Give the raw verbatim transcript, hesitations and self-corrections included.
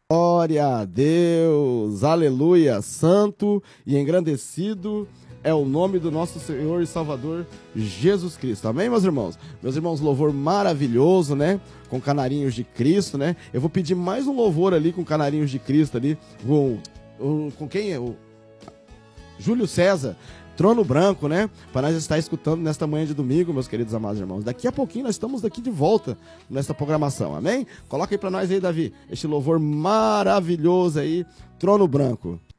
Glória a Deus, aleluia, santo e engrandecido é o nome do nosso Senhor e Salvador Jesus Cristo, amém, meus irmãos? Meus irmãos, louvor maravilhoso, né, com canarinhos de Cristo, né, eu vou pedir mais um louvor ali com canarinhos de Cristo ali, com, com quem é? O Júlio César, Trono Branco, né? Para nós estar escutando nesta manhã de domingo, meus queridos amados irmãos. Daqui a pouquinho nós estamos aqui de volta nesta programação, amém? Coloca aí para nós aí, Davi, este louvor maravilhoso aí, Trono Branco.